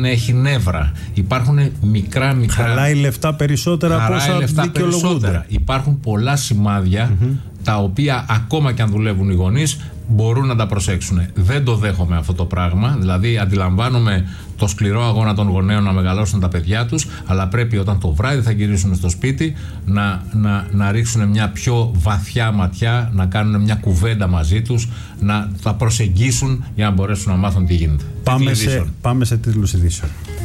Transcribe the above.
δεν έχει νεύρα. Υπάρχουν μικρά. Χαλάει λεφτά περισσότερα από όσα δικαιολογούνται. Υπάρχουν πολλά σημάδια τα οποία ακόμα και αν δουλεύουν οι γονείς μπορούν να τα προσέξουν. Δεν το δέχομαι αυτό το πράγμα. Δηλαδή, αντιλαμβάνομαι το σκληρό αγώνα των γονέων να μεγαλώσουν τα παιδιά τους, αλλά πρέπει όταν το βράδυ θα γυρίσουν στο σπίτι να ρίξουν μια πιο βαθιά ματιά, να κάνουν μια κουβέντα μαζί τους, να τα προσεγγίσουν για να μπορέσουν να μάθουν τι γίνεται. Πάμε σε τίτλους ειδήσεων.